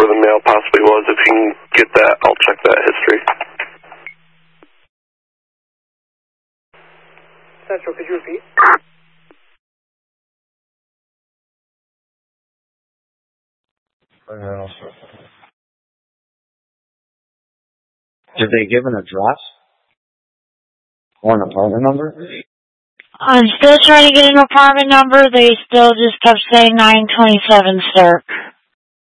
where the mail possibly was. If you can get that, I'll check that history. Central, could you repeat? Did they give an address? Or an apartment number? I'm still trying to get an apartment number. They still just kept saying 927 Cirque.